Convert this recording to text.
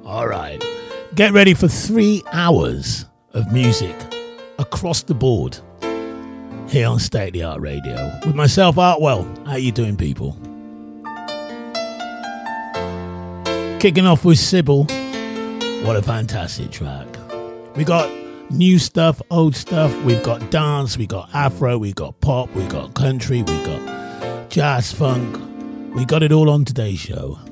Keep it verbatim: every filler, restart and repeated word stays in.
All right. Get ready for three hours of music across the board here on State of the Art Radio with myself, Artwell. How you doing, people? Kicking off with Sybil. What a fantastic track. We got new stuff, old stuff. We've got dance, we got Afro, we got pop, we got country, we got jazz, funk. We got it all on today's show.